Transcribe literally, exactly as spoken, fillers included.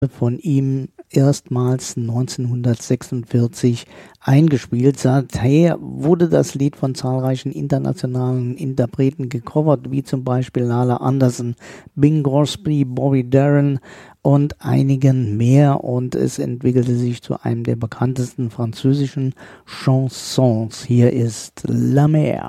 von ihm erstmals neunzehnhundertsechsundvierzig eingespielt. Seither wurde das Lied von zahlreichen internationalen Interpreten gecovert, wie zum Beispiel Lala Anderson, Bing Crosby, Bobby Darin und einigen mehr, und es entwickelte sich zu einem der bekanntesten französischen Chansons. Hier ist La Mer.